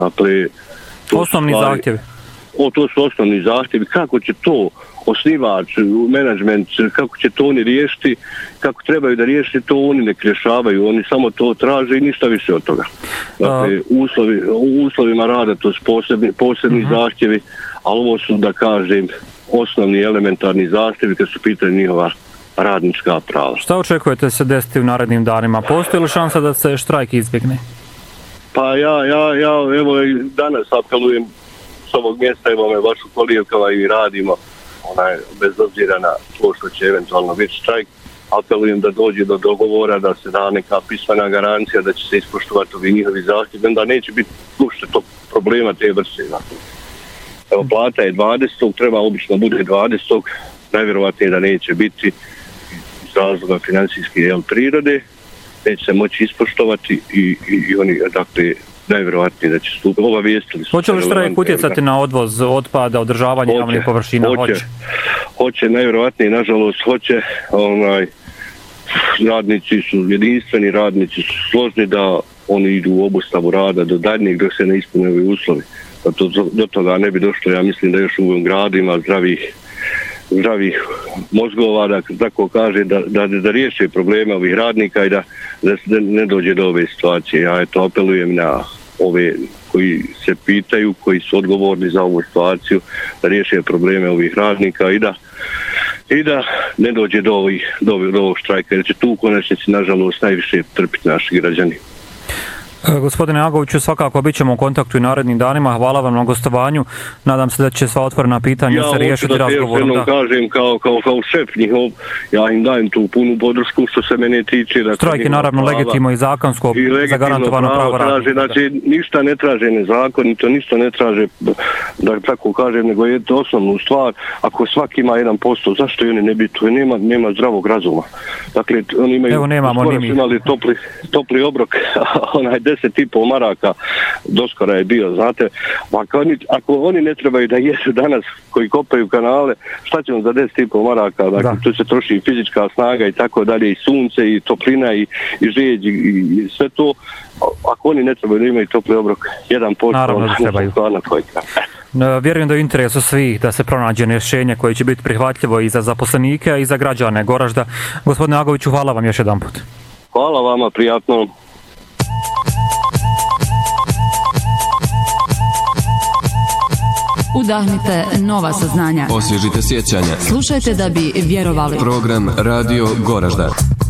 Dakle, osnovni zahtjevi. To su osnovni zahtjevi. Kako će to osnivač, menadžment, kako će to oni riješiti, kako trebaju da riješiti, to oni ne rješavaju, oni samo to traže i ništa više od toga. Dakle, u uslovima rada to su posebni zahtjevi, ali ovo su, da kažem, osnovni elementarni zahtjevi kad su pitanje njihova radnička prava. Šta očekujete se desiti u narednim danima? Postoji li šansa da se štrajk izbjegne? Pa ja evo i danas apelujem s ovog mjesta, evo me vašu kolijevkava i radimo, bez obzira na to što će eventualno biti štrajk, apelujem da dođe do dogovora, da se da neka pismena garancija da će se ispoštovati ovi njihovi zahtjevi, onda neće biti uopšte tog problema te vrste. Evo, plata je 20. treba obično bude 20. Najvjerovatnije da neće biti iz razloga financijske prirode, neće se moći ispoštovati i oni, dakle, najvjerovatnije da će stupiti. Obavijestili su. Hoće li štrajk utjecati na odvoz otpada, održavanje javnih površina? Hoće, najvjerovatnije, nažalost, hoće. Radnici su jedinstveni, radnici su složni da oni idu u obustavu rada do daljnjeg dok se ne ispune ovi uslovi. Do toga ne bi došlo, ja mislim da još u ovom gradu ima zdravih mozgova, da tako kaže, da riješe probleme ovih radnika i da ne dođe do ove situacije. Ja apelujem na ove koji se pitaju, koji su odgovorni za ovu situaciju, da riješe probleme ovih radnika i da ne dođe do ovog štrajka, jer će tu u konačnici, nažalost, najviše trpiti naši građani. Gospodine Agoviću, svakako bit ćemo u kontaktu i narednim danima. Hvala vam na gostovanju. Nadam se da će sva otvorena pitanja se riješiti razgovorom. Ja kažem kao šef njihov, ja im dajem tu punu podršku što se mene tiče. Štrajk je naravno legitimno i zakonsko zagarantovano pravo radnika. Znači, ništa ne traže nezakonito, ništa ne traže, da tako kažem, nego je to osnovnu stvar. Ako svaki ima 1%, zašto i oni ne bi tu? Nema zdravog razuma. Dakle, oni imali topli obrok, 10,5 maraka doskora je bio, znate, ako oni ne trebaju da jesu danas koji kopaju kanale, šta će on za 10,5 maraka, dakle, tu se troši i fizička snaga i tako dalje, i sunce, i toplina, i žeđ, i sve to, ako oni ne trebaju da imaju topli obrok, 1%, naravno da trebaju. Vjerujem da je u interesu svih da se pronađe rješenje koje će biti prihvatljivo i za zaposlenike, i za građane Goražda. Gospodine Agoviću, hvala vam još jedan put. Hvala vama, prijatno. Udahnite nova saznanja. Osvježite sjećanja. Slušajte da bi vjerovali. Program Radio Goražda.